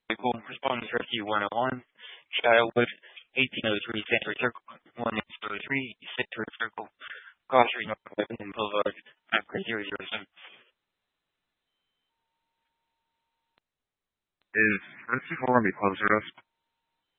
Vehicle, responding to rescue 101, Shadowwood, 1803 Sandra Circle, 1803 Sandra Circle, Cross Street, North Lebanon Boulevard, Africa 007. Is 324 going to be closed, Rust?